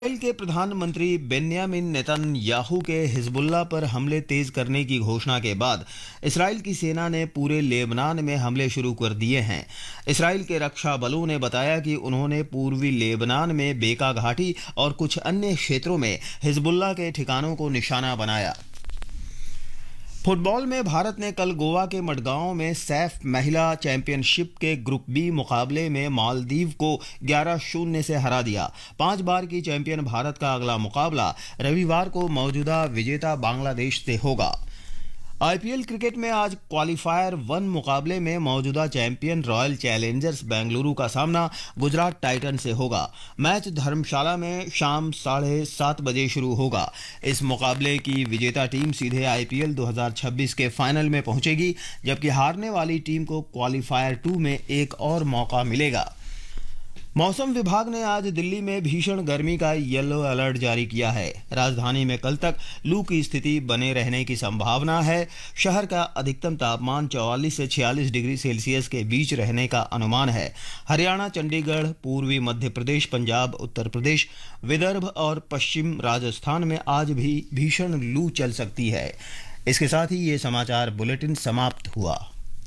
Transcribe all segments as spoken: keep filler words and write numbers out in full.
Israel के प्रधानमंत्री Benjamin Netanyahu के हिजबुल्लाह पर हमले तेज करने की घोषणा के बाद इसराइल की सेना ने पूरे लेबनान में हमले शुरू कर दिए हैं। इसराइल के रक्षा बलों ने बताया कि उन्होंने पूर्वी लेबनान में बेका घाटी और कुछ अन्य क्षेत्रों में हिजबुल्लाह के ठिकानों को निशाना बनाया। फुटबॉल में भारत ने कल गोवा के मडगांव में सैफ महिला चैंपियनशिप के ग्रुप बी मुकाबले में मालदीव को ग्यारह शून्य से हरा दिया। पांच बार की चैंपियन भारत का अगला मुकाबला रविवार को मौजूदा विजेता बांग्लादेश से होगा। आईपीएल क्रिकेट में आज क्वालिफायर वन मुकाबले में मौजूदा चैंपियन रॉयल चैलेंजर्स बेंगलुरु का सामना गुजरात टाइटन से होगा। मैच धर्मशाला में शाम साढ़े सात बजे शुरू होगा। इस मुकाबले की विजेता टीम सीधे आईपीएल दो हज़ार छब्बीस के फाइनल में पहुंचेगी, जबकि हारने वाली टीम को क्वालिफायर टू में एक और मौका मिलेगा। मौसम विभाग ने आज दिल्ली में भीषण गर्मी का येलो अलर्ट जारी किया है। राजधानी में कल तक लू की स्थिति बने रहने की संभावना है। शहर का अधिकतम तापमान चौवालीस से छियालीस डिग्री सेल्सियस के बीच रहने का अनुमान है। हरियाणा, चंडीगढ़, पूर्वी मध्य प्रदेश, पंजाब, उत्तर प्रदेश, विदर्भ और पश्चिम राजस्थान में आज भी भीषण लू चल सकती है। इसके साथ ही ये समाचार बुलेटिन समाप्त हुआ।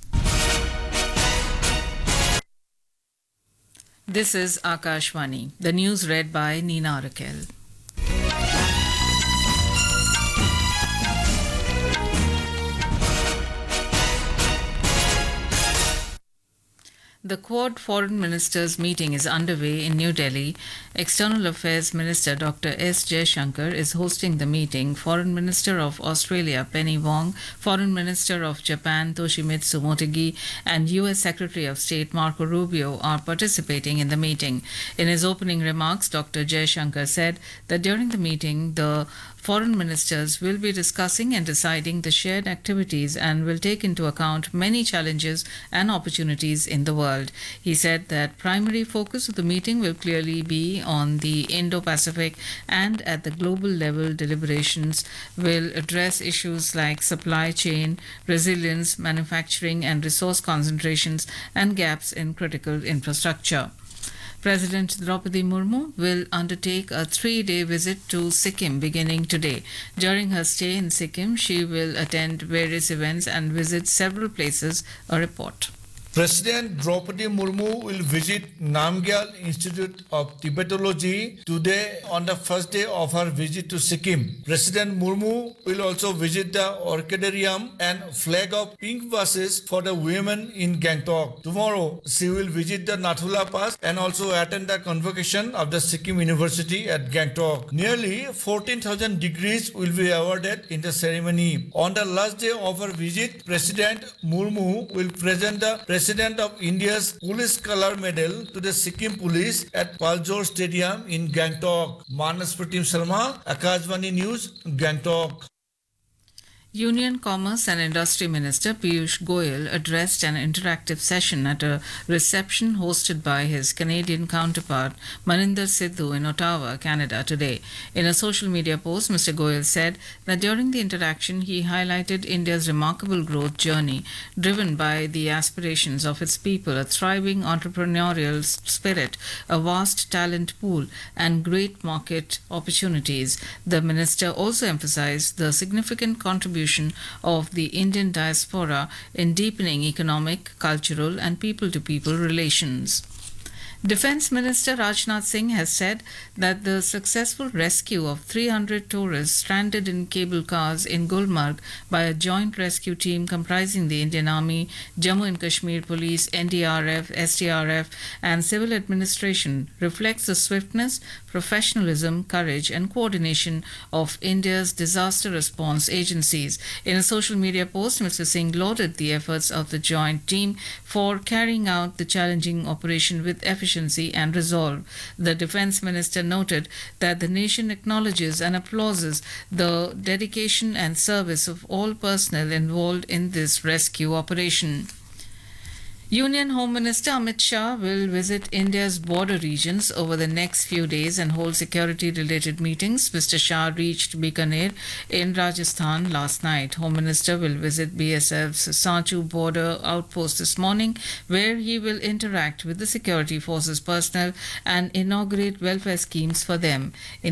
This is Akashvani. The news read by Neena Rakel. The Quad Foreign Ministers meeting is underway in New Delhi. External Affairs Minister Doctor S. Jaishankar is hosting the meeting. Foreign Minister of Australia Penny Wong, Foreign Minister of Japan Toshimitsu Motegi, and U S Secretary of State Marco Rubio are participating in the meeting. In his opening remarks, Doctor Jaishankar said that during the meeting, the foreign ministers will be discussing and deciding the shared activities and will take into account many challenges and opportunities in the world. He said that primary focus of the meeting will clearly be on the Indo-Pacific, and at the global level deliberations will address issues like supply chain, resilience, manufacturing and resource concentrations and gaps in critical infrastructure. President Draupadi Murmu will undertake a three-day visit to Sikkim beginning today. During her stay in Sikkim, she will attend various events and visit several places. A report. President Draupadi Murmu will visit Namgyal Institute of Tibetology today on the first day of her visit to Sikkim. President Murmu will also visit the Orchidarium and flag of pink vases for the women in Gangtok. Tomorrow, she will visit the Nathula Pass and also attend the convocation of the Sikkim University at Gangtok. Nearly fourteen thousand degrees will be awarded in the ceremony. On the last day of her visit, President Murmu will present the President of India's Police Color Medal to the Sikkim Police at Paljor Stadium in Gangtok. Manas Pratim Sharma, Akashvani News, Gangtok. Union Commerce and Industry Minister Piyush Goyal addressed an interactive session at a reception hosted by his Canadian counterpart Maninder Sidhu in Ottawa, Canada today. In a social media post, Mister Goyal said that during the interaction he highlighted India's remarkable growth journey driven by the aspirations of its people, a thriving entrepreneurial spirit, a vast talent pool and great market opportunities. The minister also emphasized the significant contribution of the Indian diaspora in deepening economic, cultural and people-to-people relations. Defence Minister Rajnath Singh has said that the successful rescue of three hundred tourists stranded in cable cars in Gulmarg by a joint rescue team comprising the Indian Army, Jammu and Kashmir Police, N D R F, S D R F and civil administration reflects the swiftness, professionalism, courage and coordination of India's disaster response agencies. In a social media post, Mister Singh lauded the efforts of the joint team for carrying out the challenging operation with efficiency and resolve. The Defence Minister noted that the nation acknowledges and applauds the dedication and service of all personnel involved in this rescue operation. Union Home Minister Amit Shah will visit India's border regions over the next few days and hold security-related meetings. Mister Shah reached Bikaner in Rajasthan last night. Home Minister will visit B S F's Sanchu border outpost this morning, where he will interact with the security forces personnel and inaugurate welfare schemes for them. In